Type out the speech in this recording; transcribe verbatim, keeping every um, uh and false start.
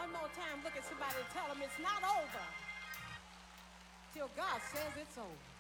one more time, look at somebody and tell them it's not over till God says it's over.